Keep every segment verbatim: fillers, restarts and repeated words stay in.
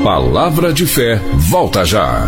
Palavra de Fé, volta já.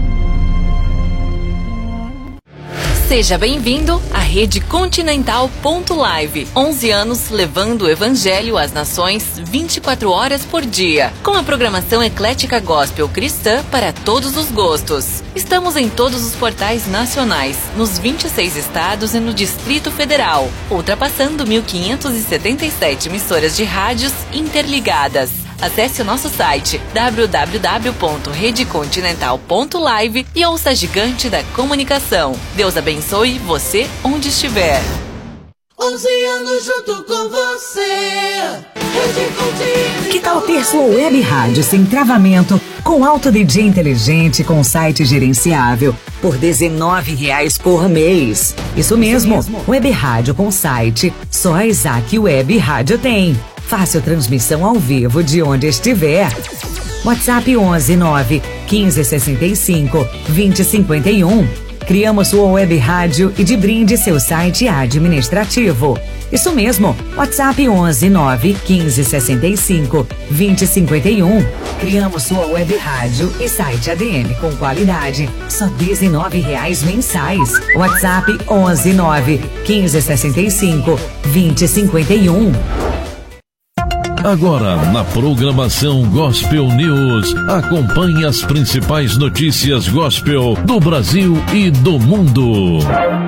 Seja bem-vindo à Rede Continental ponto live. onze anos levando o Evangelho às nações vinte e quatro horas por dia. Com a programação eclética gospel cristã para todos os gostos. Estamos em todos os portais nacionais, nos vinte e seis estados e no Distrito Federal, ultrapassando mil quinhentas e setenta e sete emissoras de rádios interligadas. Acesse o nosso site w w w ponto rede continental ponto live e ouça a gigante da comunicação. Deus abençoe você onde estiver. onze anos junto com você. Rede Continental. Que tal ter sua web rádio sem travamento, com alto D J inteligente, com site gerenciável, por dezenove reais por mês? Isso mesmo, web rádio com site, só a Isaac Web Rádio tem. Fácil transmissão ao vivo de onde estiver. WhatsApp onze nove quinze sessenta e cinco vinte cinquenta e um. Criamos sua web rádio e de brinde seu site administrativo. Isso mesmo, WhatsApp onze nove quinze sessenta e cinco vinte cinquenta e um. Criamos sua web rádio e site A D M com qualidade, só dezenove reais mensais. WhatsApp onze nove quinze sessenta e cinco vinte cinquenta e um. Agora, na programação Gospel News, acompanhe as principais notícias gospel do Brasil e do mundo.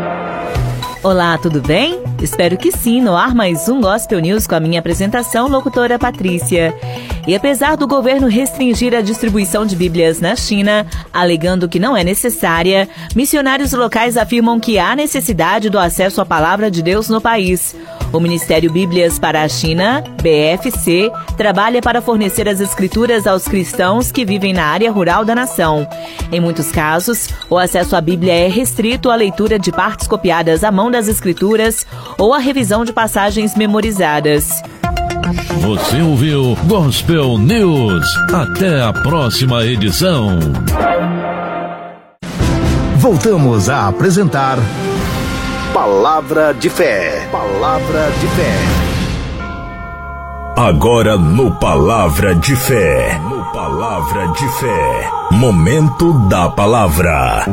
Olá, tudo bem? Espero que sim, no ar mais um Gospel News com a minha apresentação, locutora Patrícia. E apesar do governo restringir a distribuição de Bíblias na China, alegando que não é necessária, missionários locais afirmam que há necessidade do acesso à palavra de Deus no país. O Ministério Bíblias para a China, B F C, trabalha para fornecer as escrituras aos cristãos que vivem na área rural da nação. Em muitos casos, o acesso à Bíblia é restrito à leitura de partes copiadas à mão das escrituras ou à revisão de passagens memorizadas. Você ouviu Gospel News. Até a próxima edição. Voltamos a apresentar Palavra de Fé. Palavra de Fé. Agora no Palavra de Fé. No Palavra de Fé. Momento da Palavra.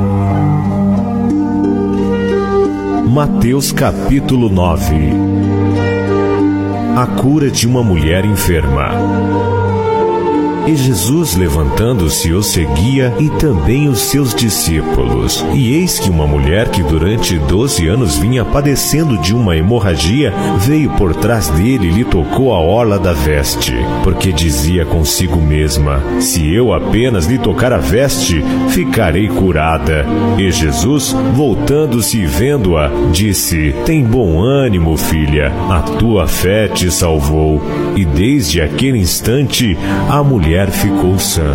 Mateus capítulo nove. A cura de uma mulher enferma. E Jesus, levantando-se, o seguia, e também os seus discípulos. E eis que uma mulher que durante doze anos vinha padecendo de uma hemorragia, veio por trás dele e lhe tocou a orla da veste, porque dizia consigo mesma: se eu apenas lhe tocar a veste, ficarei curada. E Jesus, voltando-se e vendo-a, disse: tem bom ânimo, filha, a tua fé te salvou. E desde aquele instante, a mulher ficou sã.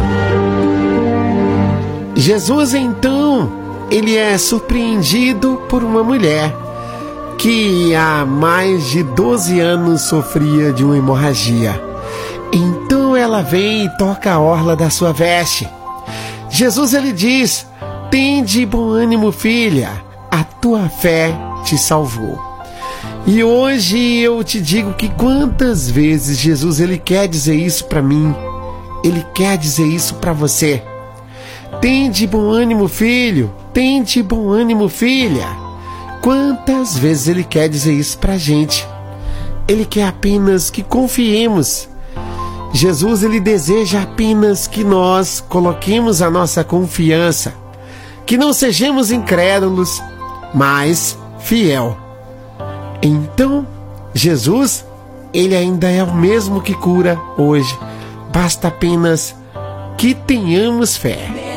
Jesus, então, ele é surpreendido por uma mulher que há mais de doze anos sofria de uma hemorragia. Então ela vem e toca a orla da sua veste. Jesus, ele diz: tende bom ânimo, filha, a tua fé te salvou. E hoje eu te digo que quantas vezes Jesus, ele quer dizer isso para mim, ele quer dizer isso para você. Tende bom ânimo, filho, tende bom ânimo, filha. Quantas vezes ele quer dizer isso pra gente? Ele quer apenas que confiemos. Jesus, ele deseja apenas que nós coloquemos a nossa confiança, que não sejamos incrédulos, mas fiel. Então, Jesus, ele ainda é o mesmo que cura hoje. Basta apenas que tenhamos fé.